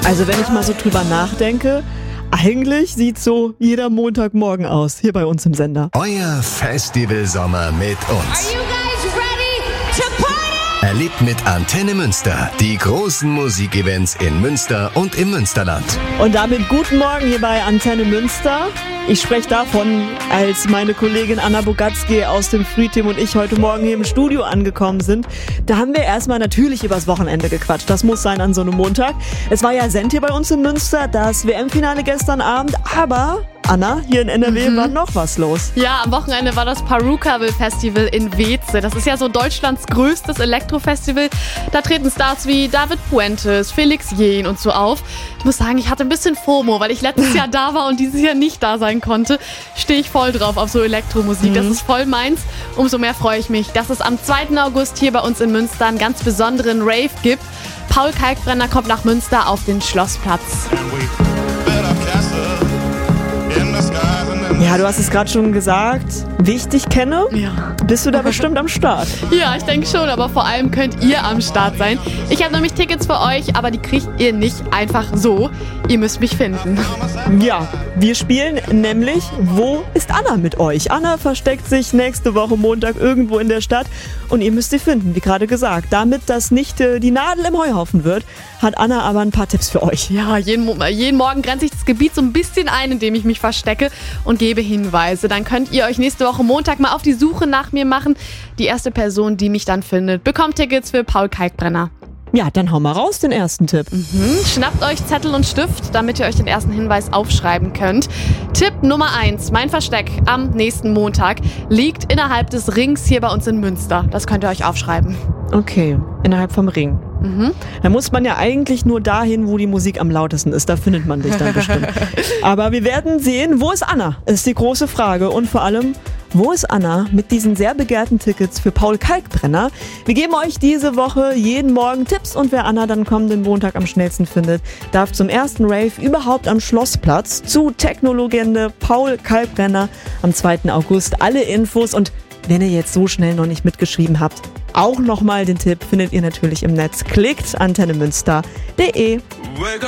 Also wenn ich mal so drüber nachdenke, eigentlich sieht so jeder Montagmorgen aus, hier bei uns im Sender. Euer Festivalsommer mit uns. Are you guys ready to party? Erlebt mit Antenne Münster die großen Musikevents in Münster und im Münsterland. Und damit guten Morgen hier bei Antenne Münster. Ich spreche davon, als meine Kollegin Anna Bogatzky aus dem Frühteam und ich heute Morgen hier im Studio angekommen sind. Da haben wir erstmal natürlich übers Wochenende gequatscht. Das muss sein an so einem Montag. Es war ja Send hier bei uns in Münster, das WM-Finale gestern Abend. Aber, Anna, hier in NRW war noch was los. Ja, am Wochenende war das Parukaville Festival in Weeze. Das ist ja so Deutschlands größtes Elektrofestival. Da treten Stars wie David Puentes, Felix Jähn und so auf. Ich muss sagen, ich hatte ein bisschen FOMO, weil ich letztes Jahr da war und dieses Jahr nicht da sein konnte. Stehe ich voll drauf auf so Elektromusik. Das ist voll meins. Umso mehr freue ich mich, dass es am 2. August hier bei uns in Münster einen ganz besonderen Rave gibt. Paul Kalkbrenner kommt nach Münster auf den Schlossplatz. Ja, du hast es gerade schon gesagt, wie ich dich kenne, Ja. bist du da bestimmt am Start. Ja, ich denke schon, aber vor allem könnt ihr am Start sein. Ich habe nämlich Tickets für euch, aber die kriegt ihr nicht einfach so. Ihr müsst mich finden. Ja, wir spielen nämlich Wo ist Anna mit euch? Anna versteckt sich nächste Woche Montag irgendwo in der Stadt und ihr müsst sie finden, wie gerade gesagt. Damit das nicht die Nadel im Heuhaufen wird, hat Anna aber ein paar Tipps für euch. Ja, jeden Morgen grenze ich das Gebiet so ein bisschen ein, indem ich mich verstecke und gebe Hinweise. Dann könnt ihr euch nächste Woche Montag mal auf die Suche nach mir machen. Die erste Person, die mich dann findet, bekommt Tickets für Paul Kalkbrenner. Ja, dann hau mal raus den ersten Tipp. Schnappt euch Zettel und Stift, damit ihr euch den ersten Hinweis aufschreiben könnt. Tipp Nummer 1, mein Versteck am nächsten Montag liegt innerhalb des Rings hier bei uns in Münster. Das könnt ihr euch aufschreiben. Okay, innerhalb vom Ring. Da muss man ja eigentlich nur dahin, wo die Musik am lautesten ist. Da findet man dich dann bestimmt. Aber wir werden sehen, wo ist Anna? Ist die große Frage. Und vor allem, wo ist Anna mit diesen sehr begehrten Tickets für Paul Kalkbrenner? Wir geben euch diese Woche jeden Morgen Tipps und wer Anna dann kommenden Montag am schnellsten findet, darf zum ersten Rave überhaupt am Schlossplatz zu Techno-Legende Paul Kalkbrenner am 2. August. Alle Infos und wenn ihr jetzt so schnell noch nicht mitgeschrieben habt, auch nochmal den Tipp findet ihr natürlich im Netz. Klickt antennemünster.de.